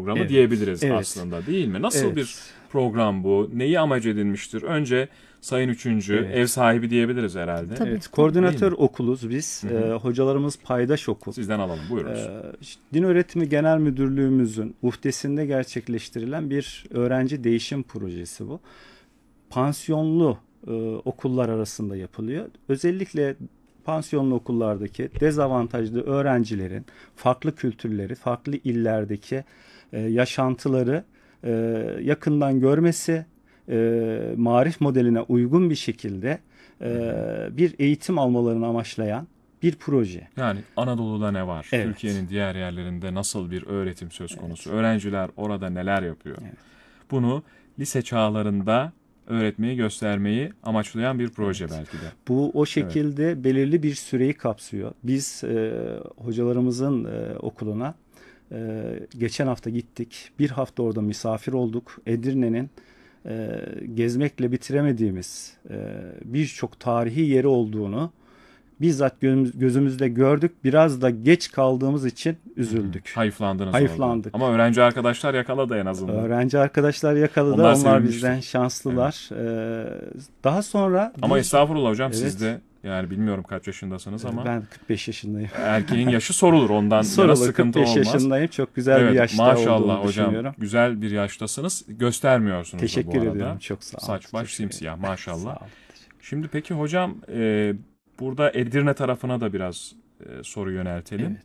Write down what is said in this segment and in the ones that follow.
programı Evet. diyebiliriz Evet. aslında, değil mi? Nasıl Evet. bir program bu? Neyi amacı edinmiştir? Önce Sayın Üçüncü, Evet. ev sahibi diyebiliriz herhalde. Tabii. Evet, koordinatör Değil mi? okuluz biz. Hocalarımız paydaş okul. Sizden alalım, buyurunuz. Din Öğretimi Genel Müdürlüğümüzün uhdesinde gerçekleştirilen bir öğrenci değişim projesi bu. Pansiyonlu okullar arasında yapılıyor. Özellikle pansiyonlu okullardaki dezavantajlı öğrencilerin farklı kültürleri, farklı illerdeki yaşantıları yakından görmesi, marif modeline uygun bir şekilde bir eğitim almalarını amaçlayan bir proje. Yani Anadolu'da ne var? Evet. Türkiye'nin diğer yerlerinde nasıl bir öğretim söz konusu? Öğrenciler orada neler yapıyor? Evet. Bunu lise çağlarında öğretmeyi, göstermeyi amaçlayan bir proje belki de. Bu o şekilde belirli bir süreyi kapsıyor. Biz hocalarımızın okuluna geçen hafta gittik. Bir hafta orada misafir olduk. Edirne'nin gezmekle bitiremediğimiz birçok tarihi yeri olduğunu bizzat gözümüzle gördük. Biraz da geç kaldığımız için üzüldük. Hayıflandınız Hayıflandık. orada. Ama öğrenci arkadaşlar yakaladı en azından. Öğrenci arkadaşlar yakaladı. Onlar Onlar sevinmiştir. bizden şanslılar. Daha sonra Ama estağfurullah hocam, Evet. siz de yani bilmiyorum kaç yaşındasınız ama ben 45 yaşındayım. erkeğin yaşı sorulur, ondan yana Sorulur, sıkıntı 45 olmaz. yaşındayım. Çok güzel Evet, bir yaşta maşallah olduğumu hocam, düşünüyorum. güzel bir yaştasınız. Göstermiyorsunuz da bu Teşekkür arada. ediyorum. Çok sağ olun. Saç baş Teşekkür simsiyah ederim. maşallah. Sağ olun. Şimdi peki hocam, burada Edirne tarafına da biraz soru yöneltelim.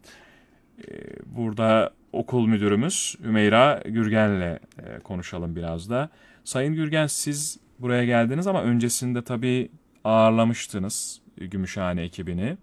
Burada okul müdürümüz Hümeyra Gürgen'le konuşalım biraz da. Sayın Gürgen, siz buraya geldiniz ama öncesinde tabii ağırlamıştınız Gümüşhane ekibini.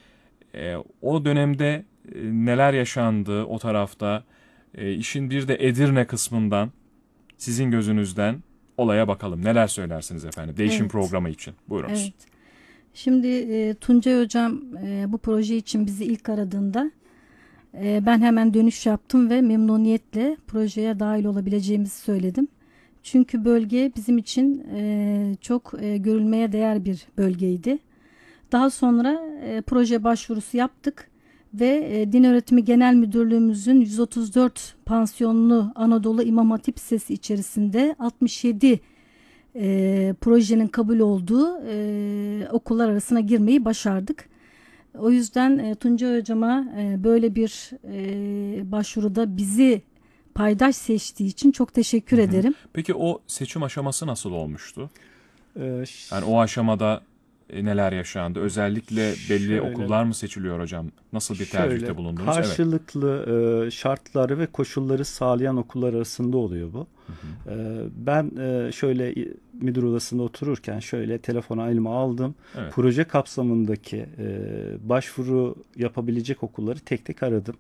O dönemde neler yaşandı o tarafta? İşin bir de Edirne kısmından, sizin gözünüzden olaya bakalım. Neler söylersiniz efendim değişim programı için? Buyurunuz. Evet. Şimdi Tuncay Hocam bu proje için bizi ilk aradığında ben hemen dönüş yaptım ve memnuniyetle projeye dahil olabileceğimizi söyledim. Çünkü bölge bizim için çok görülmeye değer bir bölgeydi. Daha sonra proje başvurusu yaptık ve Din Öğretimi Genel Müdürlüğümüzün 134 pansiyonlu Anadolu İmam Hatip Lisesi içerisinde 67 projenin kabul olduğu okullar arasına girmeyi başardık. O yüzden Tuncay Hocam'a böyle bir başvuruda bizi paydaş seçtiği için çok teşekkür ederim. Peki o seçim aşaması nasıl olmuştu? Ee, Yani o aşamada neler yaşandı? Özellikle belli Şöyle. okullar mı seçiliyor hocam? Nasıl bir tercihte Şöyle, bulundunuz? karşılıklı şartları ve koşulları sağlayan okullar arasında oluyor bu. Ben şöyle müdür odasında otururken şöyle telefonu elime aldım. Evet. Proje kapsamındaki başvuru yapabilecek okulları tek tek aradım.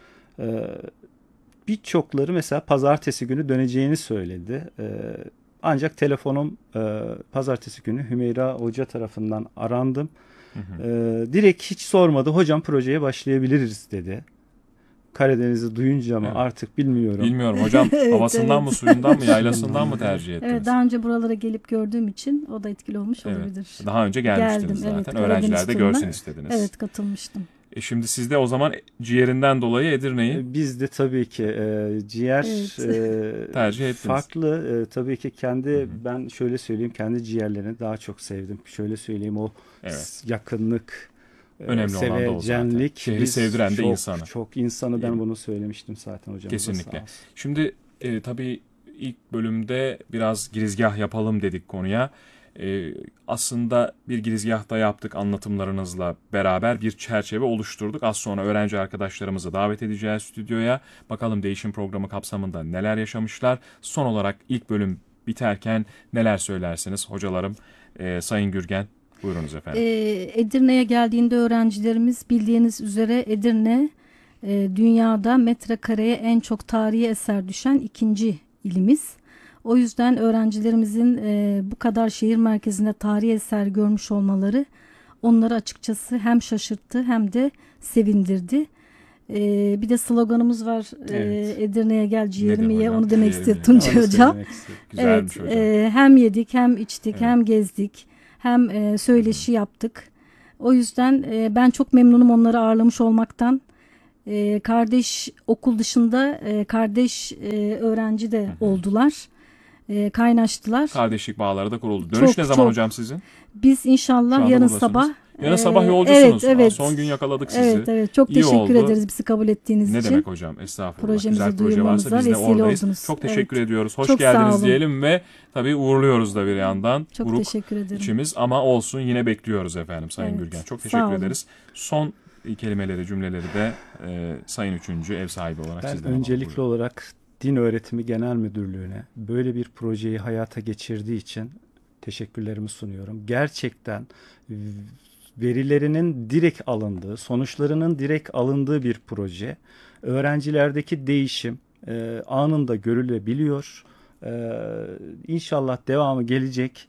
Birçokları mesela pazartesi günü döneceğini söyledi. Ancak telefonum pazartesi günü Hümeyra Hoca tarafından arandım. Direkt hiç sormadı. Hocam projeye başlayabiliriz dedi. Karadeniz'i duyunca mı Evet. artık bilmiyorum. Bilmiyorum hocam, Evet, havasından evet. mı, suyundan mı, yaylasından mı tercih ettiniz? Evet, daha önce buralara gelip gördüğüm için o da etkili olmuş olabilir. Daha önce gelmiştiniz Geldim, zaten. evet, Öğrenciler de Karadeniz görsün turuna. istediniz. Evet, katılmıştım. Şimdi siz de o zaman ciğerinden dolayı Edirne'yi Biz de tabii ki ciğer tercih ettiniz. farklı. Tabii ki kendi ben şöyle söyleyeyim, kendi ciğerlerini daha çok sevdim. Şöyle söyleyeyim, o Evet. yakınlık, Önemli olan da o zaten. sevecenlik. Şehri Biz sevdiren de çok, insanı. Çok insanı, Değil ben mi? bunu söylemiştim zaten hocam. Kesinlikle. Şimdi tabii ilk bölümde biraz girizgah yapalım dedik konuya. Aslında bir girizgah da yaptık, anlatımlarınızla beraber bir çerçeve oluşturduk. Az sonra öğrenci arkadaşlarımızı davet edeceğiz stüdyoya. Bakalım değişim programı kapsamında neler yaşamışlar. Son olarak ilk bölüm biterken neler söylersiniz hocalarım? Sayın Gürgen, buyurunuz efendim. Edirne'ye geldiğinde öğrencilerimiz, bildiğiniz üzere Edirne dünyada metrekareye en çok tarihi eser düşen ikinci ilimiz. O yüzden öğrencilerimizin bu kadar şehir merkezinde tarihi eser görmüş olmaları onları açıkçası hem şaşırttı hem de sevindirdi. Bir de sloganımız var, Evet. Edirne'ye gel ciğerimi Nedir ye, hocam? onu demek Ciğerimi istedi ye. Tuncay Hocam. Güzelmiş Evet, hocam. hem yedik hem içtik Evet. hem gezdik hem söyleşi yaptık. O yüzden ben çok memnunum onları ağırlamış olmaktan. Kardeş okul dışında kardeş öğrenci de oldular. Kaynaştılar. Kardeşlik bağları da kuruldu. Dönüş Çok, ne zaman çok. hocam sizin? Biz Şu inşallah anda yarın buradasınız. sabah. Yarın sabah yolcusunuz. Evet, evet. Son gün yakaladık sizi. Evet, evet. Çok İyi teşekkür oldu. ederiz bizi kabul ettiğiniz Ne için. demek hocam? Estağfurullah. Projemizi Güzel proje varsa duyurmamıza biz de vesile oradayız. oldunuz. Çok teşekkür Evet. ediyoruz. Hoş Çok sağ geldiniz olun. diyelim ve tabii uğurluyoruz da bir yandan. Çok Buruk teşekkür ederim. içimiz ama olsun, yine bekliyoruz efendim Sayın Evet, Gürgen. Çok sağ teşekkür olun. ederiz. Son kelimeleri, cümleleri de Sayın Üçüncü ev sahibi olarak Ben sizden alalım. öncelikli Buyurun. olarak Din Öğretimi Genel Müdürlüğü'ne böyle bir projeyi hayata geçirdiği için teşekkürlerimi sunuyorum. Gerçekten verilerinin direkt alındığı, sonuçlarının direkt alındığı bir proje. Öğrencilerdeki değişim anında görülebiliyor. İnşallah devamı gelecek.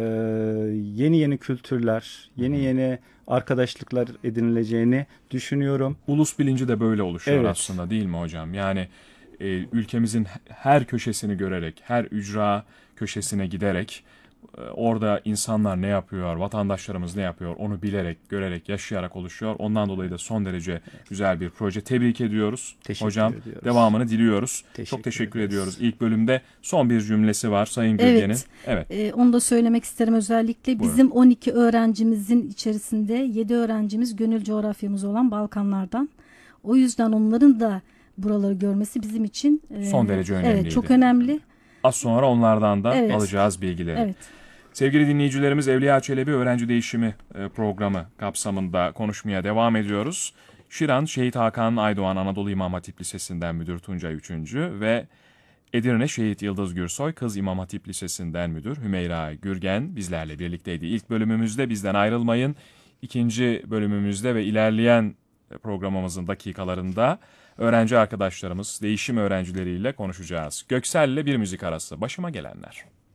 Yeni yeni kültürler, yeni arkadaşlıklar edinileceğini düşünüyorum. Ulus bilinci de böyle oluşuyor Evet. aslında, değil mi hocam? Yani ülkemizin her köşesini görerek, her ücra köşesine giderek, orada insanlar ne yapıyor, vatandaşlarımız ne yapıyor, onu bilerek, görerek, yaşayarak oluşuyor. Ondan dolayı da son derece güzel bir proje. Tebrik ediyoruz. Teşekkür Hocam, ediyoruz. devamını diliyoruz. Teşekkür Çok teşekkür ederiz. ediyoruz. İlk bölümde son bir cümlesi var Sayın Gürgen'in. Evet. Onu da söylemek isterim özellikle. Buyurun. Bizim 12 öğrencimizin içerisinde 7 öğrencimiz gönül coğrafyamız olan Balkanlardan. O yüzden onların da buraları görmesi bizim için Son derece önemliydi. Evet, çok önemli. Az sonra onlardan da Evet. alacağız bilgileri. Evet. Sevgili dinleyicilerimiz, Evliya Çelebi Öğrenci Değişimi programı kapsamında konuşmaya devam ediyoruz. Şiran Şehit Hakan Aydoğan Anadolu İmam Hatip Lisesi'nden müdür Tuncay Üçüncü ve Edirne Şehit Yıldız Gürsoy Kız İmam Hatip Lisesi'nden müdür Hümeyra Gürgen bizlerle birlikteydi. İlk bölümümüzde bizden ayrılmayın. İkinci bölümümüzde ve ilerleyen programımızın dakikalarında öğrenci arkadaşlarımız, değişim öğrencileriyle konuşacağız. Göksel'le bir müzik arası. Başıma gelenler.